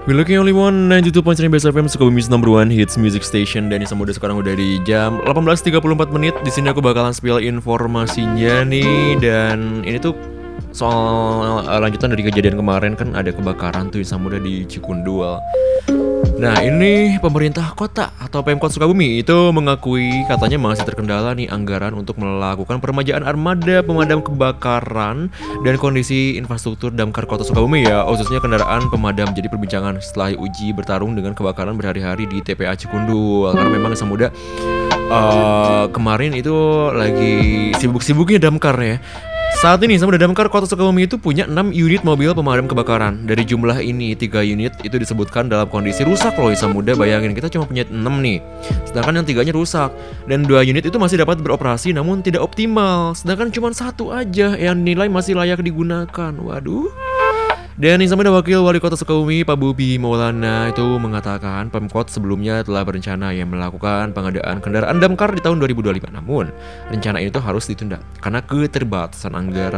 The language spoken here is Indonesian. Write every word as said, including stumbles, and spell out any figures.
We looking only one sembilan puluh dua koma sembilan Best F M, Sukabumi's number one hits music station. Dan ini sama udah sekarang udah di jam delapan belas tiga puluh empat menit. Di sini aku bakalan spill informasinya nih. Dan ini tuh soal uh, lanjutan dari kejadian kemarin, kan ada kebakaran tuh sama udah di Cikundul. Nah, ini pemerintah kota atau Pemkot Sukabumi itu mengakui katanya masih terkendala nih anggaran untuk melakukan peremajaan armada pemadam kebakaran dan kondisi infrastruktur damkar kota Sukabumi ya, khususnya kendaraan pemadam jadi perbincangan setelah uji bertarung dengan kebakaran berhari-hari di T P A Cikundul. Karena memang sama muda uh, kemarin itu lagi sibuk-sibuknya damkar ya. Saat ini sama Damkar Kota Sukabumi itu punya enam unit mobil pemadam kebakaran. Dari jumlah ini, tiga unit itu disebutkan dalam kondisi rusak loh Isa Muda. Bayangin, kita cuma punya enam nih, sedangkan yang tiganya rusak. Dan dua unit itu masih dapat beroperasi namun tidak optimal. Sedangkan cuma satu aja yang nilai masih layak digunakan. Waduh. Dan yang sama ada Wakil Wali Kota Sukabumi Pak Bobi Maulana itu mengatakan Pemkot sebelumnya telah berencana yang melakukan pengadaan kendaraan damkar di tahun dua ribu dua puluh lima. Namun rencana itu harus ditunda karena keterbatasan anggaran